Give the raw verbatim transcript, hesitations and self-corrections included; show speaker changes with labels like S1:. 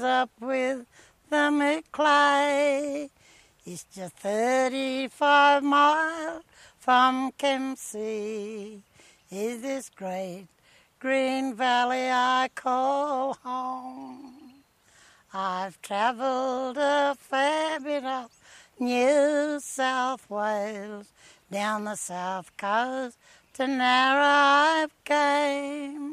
S1: up with the Maclay. It's just thirty-five miles from Kempsey. Is this great green valley I call home? I've travelled a fair bit of New South Wales, down the south coast to Narrabri came.